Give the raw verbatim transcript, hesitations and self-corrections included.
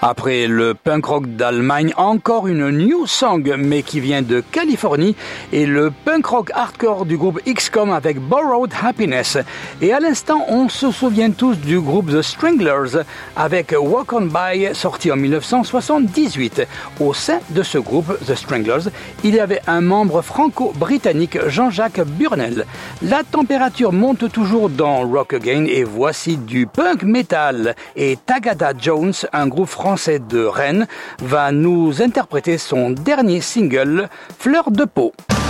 Après le punk rock d'Allemagne, encore une new song, mais qui vient de Californie, et le punk rock hardcore du groupe X COM avec Borrowed Happiness. Et à l'instant, on se souvient tous du groupe The Stranglers avec Walk On By, sorti en dix-neuf cent soixante-dix-huit. Au sein de ce groupe, The Stranglers, il y avait un membre franco-britannique, Jean-Jacques Burnel. La température monte toujours dans Rock Again, et voici du punk metal. Et Tagada Jones, un groupe français de Rennes, va nous interpréter son dernier single, Fleur de peau.